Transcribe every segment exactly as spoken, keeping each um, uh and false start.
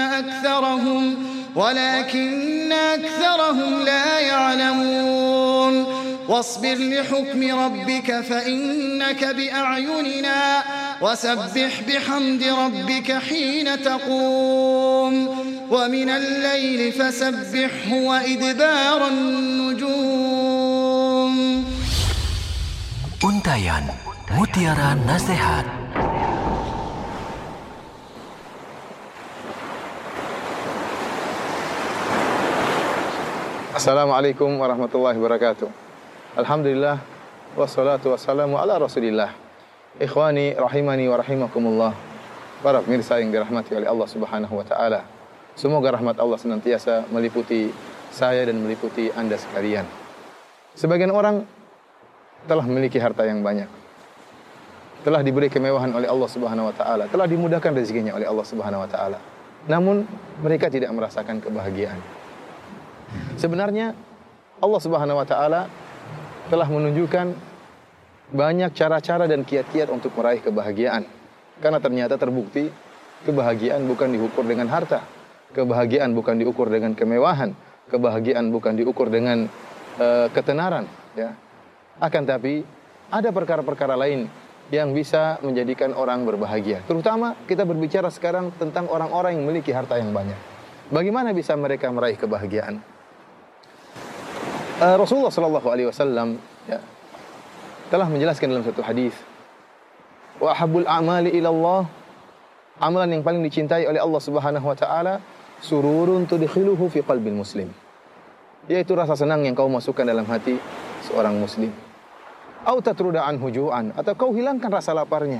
أكثرهم ولكن أكثرهم لا يعلمون واصبر لحكم ربك فإنك بأعيننا وسبح بحمد ربك حين تقوم ومن الليل فسبحه وإدبار النجوم. Untayan Mutiara Nasihat. Assalamualaikum warahmatullahi wabarakatuh. Alhamdulillah wassalatu wassalamu ala Rasulillah. Ikhwani rahimani wa rahimakumullah. Para pemirsa yang dirahmati oleh Allah Subhanahu wa taala. Semoga rahmat Allah senantiasa meliputi saya dan meliputi Anda sekalian. Sebagian orang telah memiliki harta yang banyak. Telah diberi kemewahan oleh Allah Subhanahu wa taala, telah dimudahkan rezekinya oleh Allah Subhanahu wa taala. Namun mereka tidak merasakan kebahagiaan. Sebenarnya Allah Subhanahu wa taala telah menunjukkan banyak cara-cara dan kiat-kiat untuk meraih kebahagiaan. Karena ternyata terbukti kebahagiaan bukan diukur dengan harta. Kebahagiaan bukan diukur dengan kemewahan. Kebahagiaan bukan diukur dengan uh, ketenaran, ya. Akan tapi ada perkara-perkara lain yang bisa menjadikan orang berbahagia. Terutama kita berbicara sekarang tentang orang-orang yang memiliki harta yang banyak. Bagaimana bisa mereka meraih kebahagiaan? Uh, Rasulullah Shallallahu Alaihi Wasallam ya, telah menjelaskan dalam satu hadis, wa ahabbul a'mali ilallah, amalan yang paling dicintai oleh Allah Subhanahu Wa Taala, sururun tudkhiluhu fi qalbil muslim, yaitu rasa senang yang kau masukkan dalam hati seorang muslim. Au tatruda anhu ju'an, atau kau hilangkan rasa laparnya.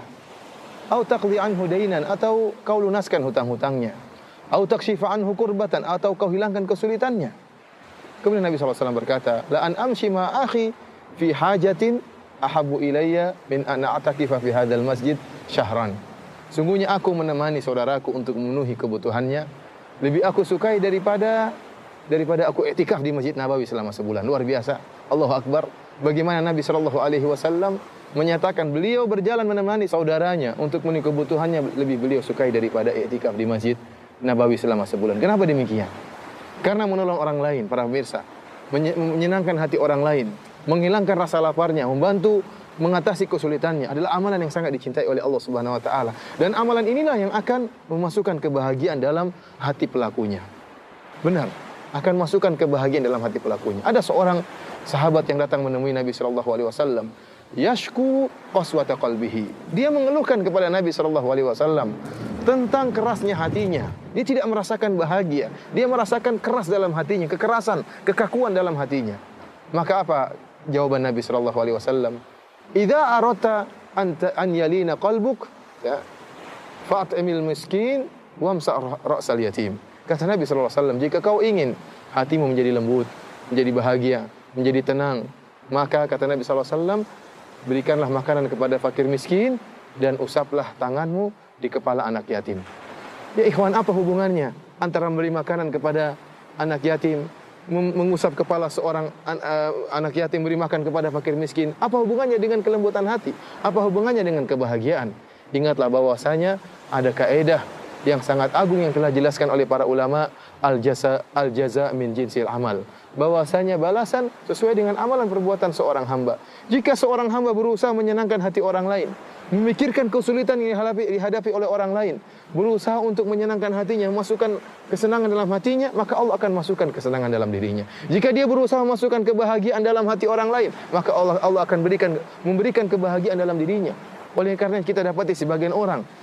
Au taqdi anhu dainan, atau kau lunaskan hutang-hutangnya. Au takshifa anhu kurbatan, atau kau hilangkan kesulitannya. Kemudian Nabi shallallahu alaihi wasallam berkata, la an amshi ma akhi fi hajatin ahabbu ilayya min an a'takifa fi hadzal masjid syahran. Sungguhnya aku menemani saudaraku untuk memenuhi kebutuhannya lebih aku sukai daripada daripada aku iktikaf di Masjid Nabawi selama sebulan. Luar biasa. Allahu Akbar. Bagaimana Nabi shallallahu alaihi wasallam menyatakan beliau berjalan menemani saudaranya untuk memenuhi kebutuhannya lebih beliau sukai daripada iktikaf di Masjid Nabawi selama sebulan. Kenapa demikian? Karena menolong orang lain, para pemirsa, menyenangkan hati orang lain, menghilangkan rasa laparnya, membantu mengatasi kesulitannya adalah amalan yang sangat dicintai oleh Allah Subhanahu wa taala. Dan amalan inilah yang akan memasukkan kebahagiaan dalam hati pelakunya. Benar, akan masukkan kebahagiaan dalam hati pelakunya. Ada seorang sahabat yang datang menemui Nabi sallallahu alaihi wasallam, yashku qaswata qalbihi. Dia mengeluhkan kepada Nabi sallallahu alaihi wasallam tentang kerasnya hatinya. Dia tidak merasakan bahagia. Dia merasakan keras dalam hatinya, kekerasan, kekakuan dalam hatinya. Maka apa jawaban Nabi sallallahu alaihi wasallam? Idza arata an yalina qalbuk, ya, fa'timil miskin wamsa ra'sal yatim. Kata Nabi sallallahu alaihi wasallam, jika kau ingin hatimu menjadi lembut, menjadi bahagia, menjadi tenang, maka kata Nabi sallallahu alaihi wasallam, berikanlah makanan kepada fakir miskin dan usaplah tanganmu di kepala anak yatim. Ya ikhwan, apa hubungannya antara memberi makanan kepada anak yatim, mengusap kepala seorang an, uh, anak yatim, beri makan kepada fakir miskin? Apa hubungannya dengan kelembutan hati? Apa hubungannya dengan kebahagiaan? Ingatlah bahwasanya ada kaidah yang sangat agung yang telah dijelaskan oleh para ulama, al-jaza al-jaza min jinsil amal. Bahwasanya balasan sesuai dengan amalan perbuatan seorang hamba. Jika seorang hamba berusaha menyenangkan hati orang lain, memikirkan kesulitan yang dihadapi, dihadapi oleh orang lain, berusaha untuk menyenangkan hatinya, masukkan kesenangan dalam hatinya, maka Allah akan masukkan kesenangan dalam dirinya. Jika dia berusaha masukkan kebahagiaan dalam hati orang lain, maka Allah Allah akan berikan memberikan kebahagiaan dalam dirinya. Oleh karena kita dapati sebagian orang